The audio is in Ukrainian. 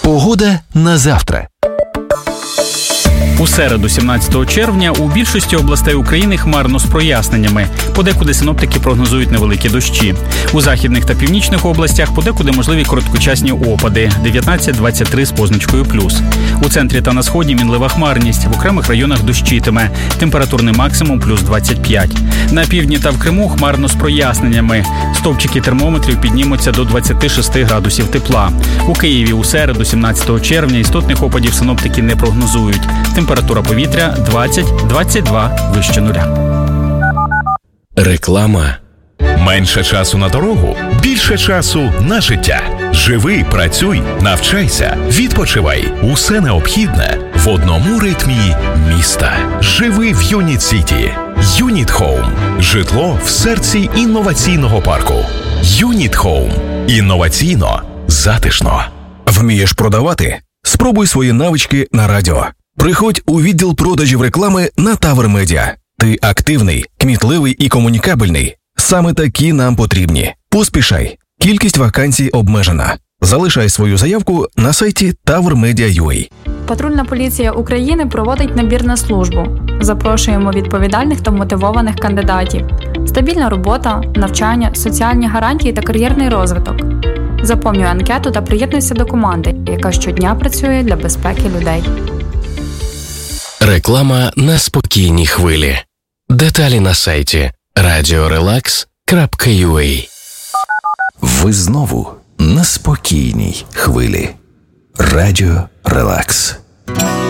Погода на завтра. У середу, 17 червня, у більшості областей України хмарно з проясненнями. Подекуди синоптики прогнозують невеликі дощі. У західних та північних областях подекуди можливі короткочасні опади – 19-23 з позначкою плюс. У центрі та на сході мінлива хмарність, в окремих районах дощитиме. Температурний максимум – плюс 25. На півдні та в Криму хмарно з проясненнями. Стовпчики термометрів піднімуться до 26 градусів тепла. У Києві у середу, 17 червня, істотних опадів синоптики не прогнозують. Температура повітря 20-22 вище нуля. Реклама. Менше часу на дорогу, більше часу на життя. Живи, працюй, навчайся, відпочивай. Усе необхідне в одному ритмі міста. Живи в Юніт Сіті. Юніт Хоум. Житло в серці інноваційного парку. Юніт Хоум. Інноваційно, затишно. Вмієш продавати? Спробуй свої навички на радіо. Приходь у відділ продажів реклами на Тавр Медіа. Ти активний, кмітливий і комунікабельний. Саме такі нам потрібні. Поспішай. Кількість вакансій обмежена. Залишай свою заявку на сайті tavrmedia.ua. Патрульна поліція України проводить набір на службу. Запрошуємо відповідальних та мотивованих кандидатів. Стабільна робота, навчання, соціальні гарантії та кар'єрний розвиток. Заповнюй анкету та приєднуйся до команди, яка щодня працює для безпеки людей. Реклама на спокійній хвилі. Деталі на сайті radiorelax.ua. Ви знову на спокійній хвилі. Радіо Релакс.